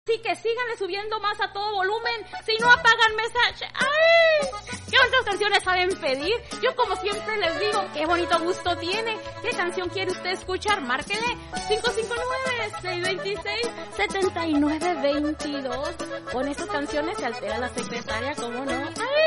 Sí, que síganle subiendo más a todo volumen. Si no apagan mensaje. ¡Ay! ¿Qué otras canciones saben pedir? Yo como siempre les digo, qué bonito gusto tiene. ¿Qué canción quiere usted escuchar? Márquele 559-626-7922. Con estas canciones se altera la secretaria, ¿cómo no? ¡Ay!